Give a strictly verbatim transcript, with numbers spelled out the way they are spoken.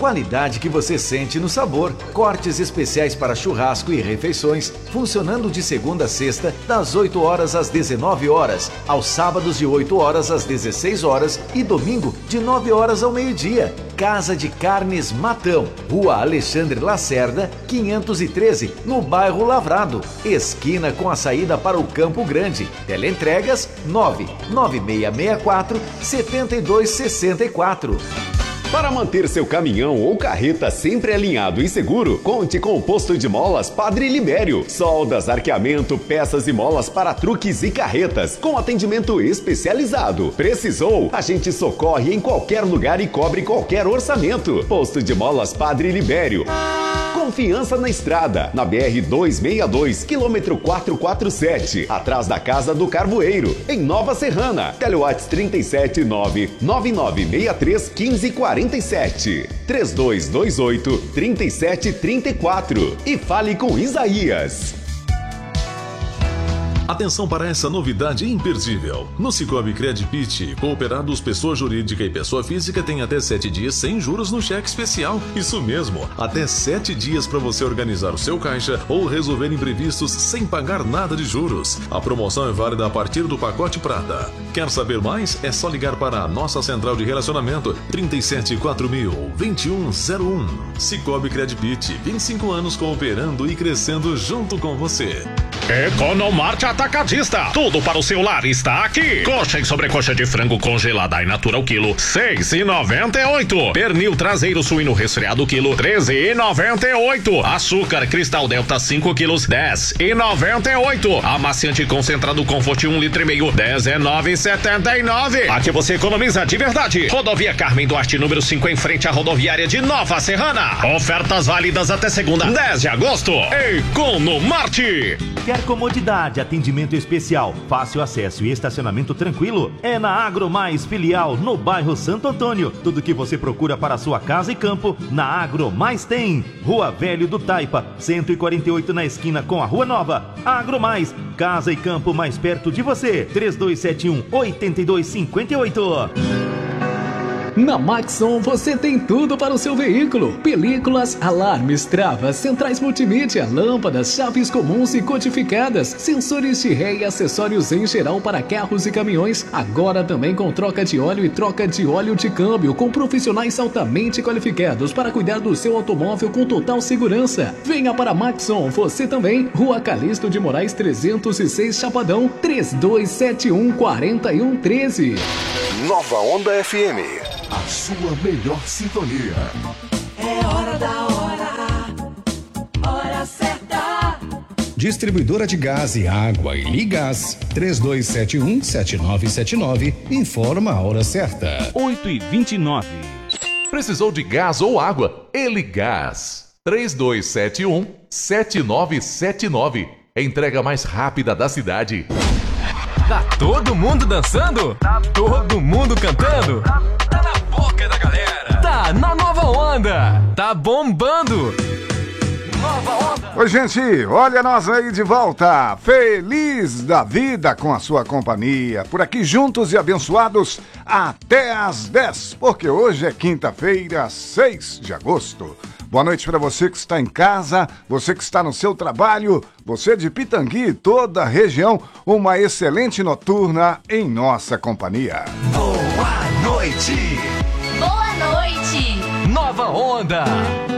Qualidade que você sente no sabor. Cortes especiais para churrasco e refeições, funcionando de segunda a sexta, das oito horas às dezenove horas, aos sábados de oito horas às dezesseis horas e domingo de nove horas ao meio-dia. Casa de Carnes Matão, Rua Alexandre Lacerda, quinhentos e treze, no bairro Lavrado, esquina com a saída para o Campo Grande. Teleentregas nove nove seis seis quatro, sete dois seis quatro. Para manter seu caminhão ou carreta sempre alinhado e seguro, conte com o posto de molas Padre Libério. Soldas, arqueamento, peças e molas para truques e carretas, com atendimento especializado. Precisou? A gente socorre em qualquer lugar e cobre qualquer orçamento. Posto de molas Padre Libério. Confiança na estrada, na B R duzentos e sessenta e dois, quilômetro quatrocentos e quarenta e sete, atrás da Casa do Carvoeiro, em Nova Serrana. Telewatts trinta e sete nove nove nove seis três um cinco quatro sete, três dois dois oito, três sete três quatro e fale com Isaías. Atenção para essa novidade imperdível. No Cicobi Credpit, cooperados pessoa jurídica e pessoa física tem até sete dias sem juros no cheque especial. Isso mesmo, até sete dias para você organizar o seu caixa ou resolver imprevistos sem pagar nada de juros. A promoção é válida a partir do pacote prata. Quer saber mais? É só ligar para a nossa central de relacionamento trinta e sete quatro mil, vinte e um zero um. Cicobi Credpit, vinte e cinco anos cooperando e crescendo junto com você. Economarte Atacadista. Tudo para o seu lar está aqui. Coxa e sobrecoxa de frango congelada e natura ao quilo, seis e noventa e oito. Pernil traseiro suíno resfriado quilo, treze e noventa e oito. Açúcar Cristal Delta cinco quilos, dez e noventa e oito. Amaciante concentrado Comfort um litro e meio, dezenove e setenta e nove. Aqui você economiza de verdade. Rodovia Carmen Duarte, número cinco, em frente à rodoviária de Nova Serrana. Ofertas válidas até segunda, dez de agosto. Economarte. Quer comodidade, atendimento especial, fácil acesso e estacionamento tranquilo? É na Agro Mais Filial, no bairro Santo Antônio. Tudo que você procura para sua casa e campo, na Agro Mais tem. Rua Velho do Taipa, cento e quarenta e oito, na esquina com a Rua Nova. Agro Mais, casa e campo mais perto de você. três dois sete um, oito dois cinco oito. Na Maxon você tem tudo para o seu veículo: películas, alarmes, travas, centrais multimídia, lâmpadas, chaves comuns e codificadas, sensores de ré e acessórios em geral para carros e caminhões. Agora também com troca de óleo e troca de óleo de câmbio, com profissionais altamente qualificados para cuidar do seu automóvel com total segurança. Venha para a Maxon, você também. Rua Calixto de Moraes trezentos e seis, Chapadão, três dois sete um, quatro um um três. Nova Onda F M. A sua melhor sintonia. É hora da hora, hora certa. Distribuidora de gás e água e Ligás, três dois sete um, sete nove sete nove, informa a hora certa. oito e vinte e nove. Precisou de gás ou água? Eligás, três dois sete um, sete nove sete nove. Entrega mais rápida da cidade. Tá todo mundo dançando? Tá todo mundo cantando? Tá, tá na boca da galera. Tá na Nova Onda. Tá bombando. Nova Onda. Oi, gente, olha nós aí de volta. Feliz da vida com a sua companhia. Por aqui juntos e abençoados até às dez, porque hoje é quinta-feira, seis de agosto. Boa noite para você que está em casa, você que está no seu trabalho, você de Pitangui e toda a região, uma excelente noturna em nossa companhia. Boa noite! Boa noite! Nova Onda!